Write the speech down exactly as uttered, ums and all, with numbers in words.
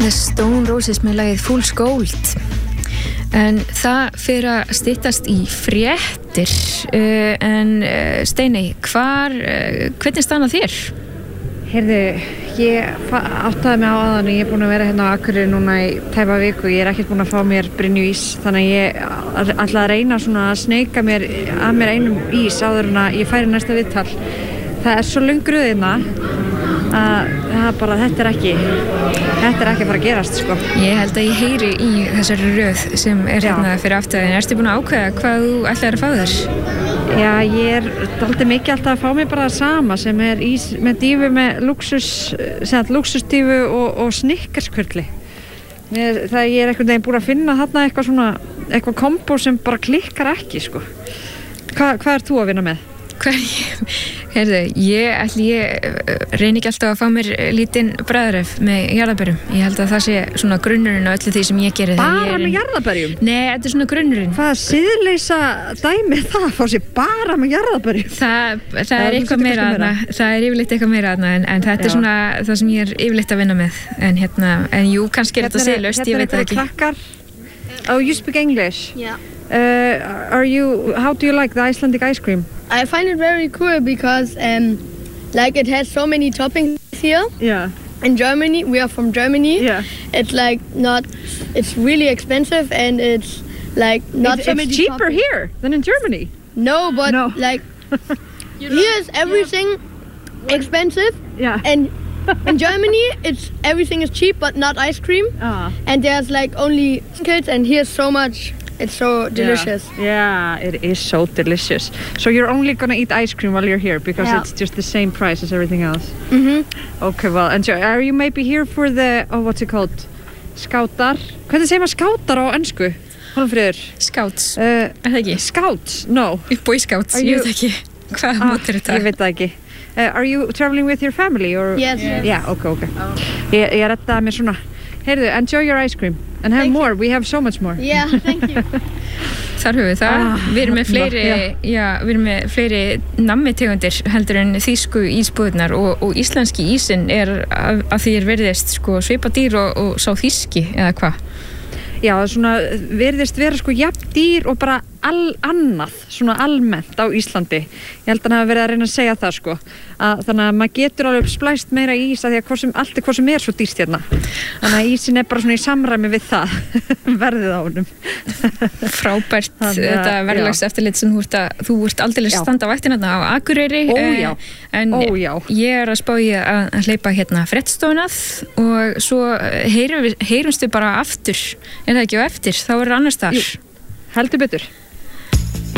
The Stone Roses með lagið Fool's Gold. En það fyrir að styttast í fréttir. Uh, en uh, Steiney, hvar, uh, hvernig stannað þér? Heyrðu, ég áttaði mig á aðan ég er búin að vera hérna á Akureyri núna í tæpa viku. Ég er ekkert búin að fá mér brynju ís, þannig að ég ætla að reyna svona að sneika mér að mér einum ís áður en að ég færi næsta viðtal. Það er svo löng röðina að það bara, þetta er ekki þetta er ekki að fara að gerast, sko. Ég held að ég heyri í þessari röð sem er hérna fyrir aftöðin. Ertu búin að ákveða hvað þú ætlar að fá þér? Já, ég er dálítið mikið alltaf að fá mér bara það sama sem er ís með dífu með luxus, sem luxusdífu og, og snikkerskurli. Það ég er einhvern veginn búin að finna þarna eitthvað svona, eitthvað kombo sem bara klikkar ekki, sko. Hva, hvað er þú að vinna með? Hvað ég, heyrðu, ég ætli ég reyni ekki alltaf að fá mér lítinn bragðref með jarðarberjum. Ég held að það sé svona grunnurinn á öllu því sem ég geri. Bara með jarðarberjum? Nei, þetta er svona grunnurinn. Hvað siðleysa dæmi það að fá sér bara með jarðarberjum? Það, það, það er eitthvað meira aðna. Það er yfirleitt eitthvað meira aðna, en, en þetta Já. er svona það sem ég er yfirleitt að vinna með. En hérna, en jú, kannski er þetta siðlaust, ég veit það ekki. Krakkar. Oh, you speak English? Yeah. Uh, are you, how do you like the Icelandic ice cream? I find it very cool because um, like it has so many toppings here. Yeah. In Germany, we are from Germany. Yeah. It's like not, it's really expensive and it's like not it's, so it's many cheaper toppings. here than in Germany. No, but no. like here is everything expensive. Yeah. And in Germany, it's everything is cheap but not ice cream. Ah. And there's like only kids and here's so much. It's so delicious. Yeah. yeah, it is so delicious. So you're only gonna eat ice cream while you're here because yeah. it's just the same price as everything else. Mm-hmm. Okay, well, and so are you maybe here for the, oh, what's it called? Skátar? Hvernig segir maður skátar á ensku? Hólmfríður? Scouts, uh, er það ekki? Scouts? No. Boy Scouts, you... ég veit ekki. Hvað ah, mót er þetta? Ég veit það ekki. Uh, are you traveling with your family? Or... Yes. yes. Yeah, okay, okay. Oh. Ég, ég reddaði mér svona. Heyrðu, enjoy your ice cream. And have Thank more, you. we have so much more. Yeah, thank you. Þar höfum við það. Ah, við erum með fleiri, já. Já, við erum með fleiri nammitegundir heldur en þýsku ísbúðnar og, og íslenski ísinn er að, að því er verðist sko, svipa dýr og, og sá þýski eða hvað? Já, svona verðist vera sko jafn dýr og bara all annað, svona almennt á Íslandi. Ég held að hann hafi verið að reyna að segja það sko. Að, þannig að maður getur alveg splæst meira ís að því að sem, allt er hvað sem er svo dýrt hérna. Þannig að ísin er bara svona í samræmi við það, verðið á honum. Frábært, Þannig, þetta verðlags eftirlit sem þú ert, að, þú ert aldrei standa á vaktina á Akureyri. Ó, já. En Ó, já. ég er að spá í að, að hleypa hérna fréttastofunað og svo heyrum við, heyrumst við bara aftur. Er það ekki á eftir? Þá er það annars þar. Heldur betur.